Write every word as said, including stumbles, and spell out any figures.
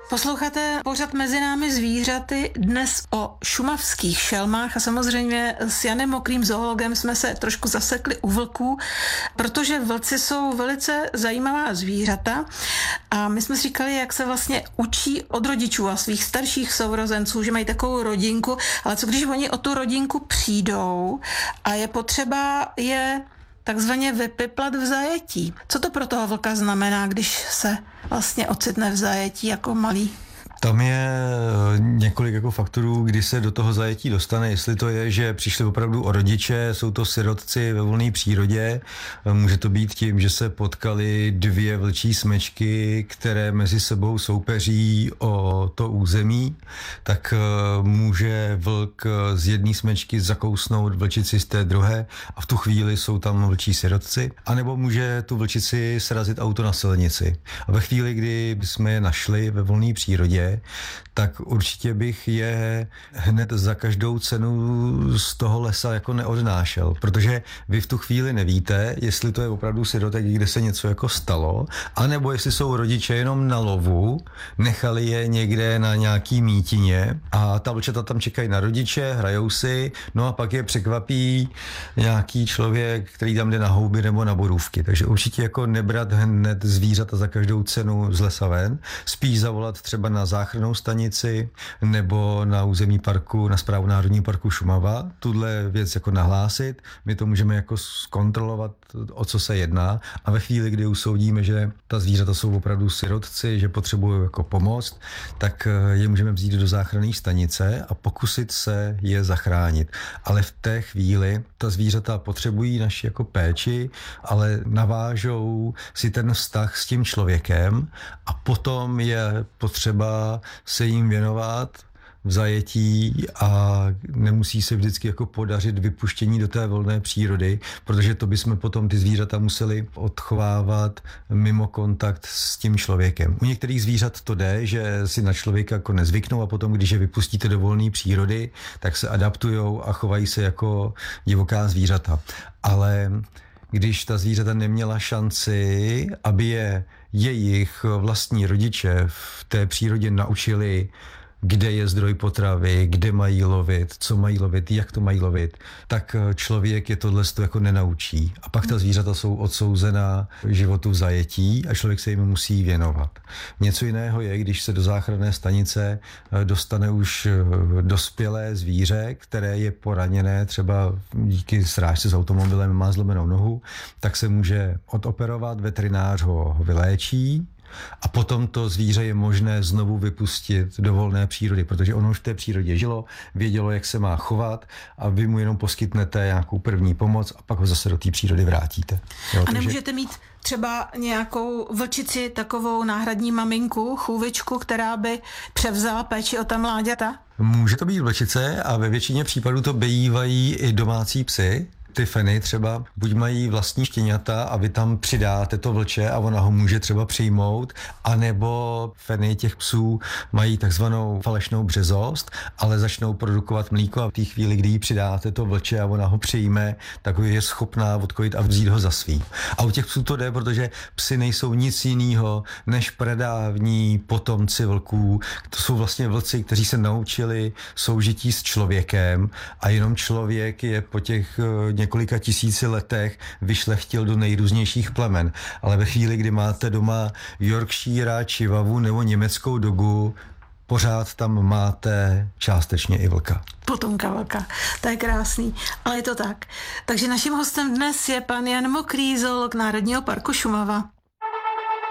Posloucháte pořad Mezi námi zvířaty, dnes o šumavských šelmách a samozřejmě s Janem Mokrým zoologem jsme se trošku zasekli u vlků, protože vlci jsou velice zajímavá zvířata a my jsme si říkali, jak se vlastně učí od rodičů a svých starších sourozenců, že mají takovou rodinku, ale co když oni o tu rodinku přijdou a je potřeba je takzvaně vypiplat v zajetí. Co to pro toho vlka znamená, když se vlastně ocitne v zajetí jako malý? Tam je několik jako faktorů, kdy se do toho zajetí dostane, jestli to je, že přišli opravdu o rodiče, jsou to sirotci ve volné přírodě, může to být tím, že se potkali dvě vlčí smečky, které mezi sebou soupeří o to území, tak může vlk z jedné smečky zakousnout vlčici z té druhé a v tu chvíli jsou tam vlčí sirotci, anebo může tu vlčici srazit auto na silnici. A ve chvíli, kdy jsme je našli ve volné přírodě, tak určitě bych je hned za každou cenu z toho lesa jako neodnášel, protože vy v tu chvíli nevíte, jestli to je opravdu sirotek, kde se něco jako stalo, anebo jestli jsou rodiče jenom na lovu, nechali je někde na nějaký mítině a ta vlčata tam čekají na rodiče, hrajou si, no a pak je překvapí nějaký člověk, který tam jde na houby nebo na borůvky. Takže určitě jako nebrat hned zvířata za každou cenu z lesa ven, spíš zavolat třeba na záchrannou stanici nebo na území parku, na správu Národního parku Šumava, tuhle věc jako nahlásit, my to můžeme jako zkontrolovat, o co se jedná a ve chvíli, kdy usoudíme, že ta zvířata jsou opravdu sirotci, že potřebují jako pomoc, tak je můžeme vzít do záchranné stanice a pokusit se je zachránit. Ale v té chvíli ta zvířata potřebují naši jako péči, ale navážou si ten vztah s tím člověkem a potom je potřeba se jim věnovat v zajetí a nemusí se vždycky jako podařit vypuštění do té volné přírody, protože to bychom potom ty zvířata museli odchovávat mimo kontakt s tím člověkem. U některých zvířat to jde, že si na člověka jako nezvyknou a potom, když je vypustíte do volné přírody, tak se adaptujou a chovají se jako divoká zvířata. Ale když ta zvířata neměla šanci, aby je jejich vlastní rodiče v té přírodě naučili, kde je zdroj potravy, kde mají lovit, co mají lovit, jak to mají lovit, tak člověk je tohle jako nenaučí. A pak ta zvířata jsou odsouzená životu v zajetí a člověk se jim musí věnovat. Něco jiného je, když se do záchranné stanice dostane už dospělé zvíře, které je poraněné, třeba díky srážce s automobilem má zlomenou nohu, tak se může odoperovat, veterinář ho vyléčí, a potom to zvíře je možné znovu vypustit do volné přírody, protože ono už v té přírodě žilo, vědělo, jak se má chovat a vy mu jenom poskytnete nějakou první pomoc a pak ho zase do té přírody vrátíte. Jo, a nemůžete takže mít třeba nějakou vlčici, takovou náhradní maminku, chůvičku, která by převzala péči o ta mláďata? Může to být vlčice a ve většině případů to bývají i domácí psy. Ty feny třeba buď mají vlastní štěňata a vy tam přidáte to vlče a ona ho může třeba přijmout, anebo feny těch psů mají takzvanou falešnou březost, ale začnou produkovat mlíko a v té chvíli, kdy jí přidáte to vlče a ona ho přijme, tak je schopná odkojit a vzít ho za svý. A u těch psů to jde, protože psy nejsou nic jiného než pradávní potomci vlků. To jsou vlastně vlci, kteří se naučili soužití s člověkem a jenom člověk je po těch několika tisíci letech vyšlechtil do nejrůznějších plemen. Ale ve chvíli, kdy máte doma Yorkshire, Chihuahu nebo německou dogu, pořád tam máte částečně i vlka. Potomka vlka. To je krásný, ale je to tak. Takže naším hostem dnes je pan Jan Mokrý, zoolog Národního parku Šumava.